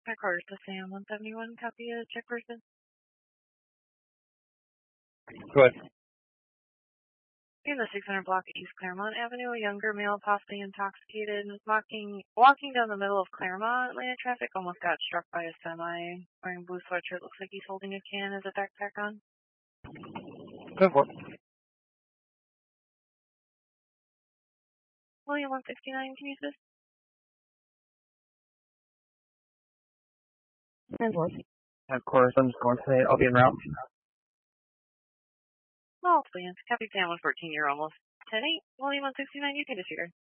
Headquarters to Sam 171, copy a check person. Go ahead. In the 600 block of East Claremont Avenue, a younger male, possibly intoxicated, walking down the middle of Claremont. Lane of traffic almost got struck by a semi. Wearing blue sweatshirt, looks like he's holding a can as a backpack on. Go for it. William 169, can you assist? Of course, I'm just going to say I'll be en route. Oh, please. Copy Sam 114, you're almost 10-8. William 169, you can disregard.